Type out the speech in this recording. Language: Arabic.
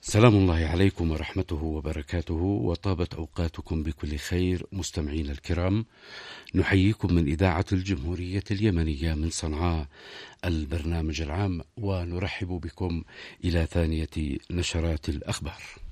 سلام الله عليكم ورحمته وبركاته، وطابت أوقاتكم بكل خير. مستمعين الكرام، نحييكم من إذاعة الجمهورية اليمنية من صنعاء، البرنامج العام، ونرحب بكم إلى ثانية نشرات الأخبار.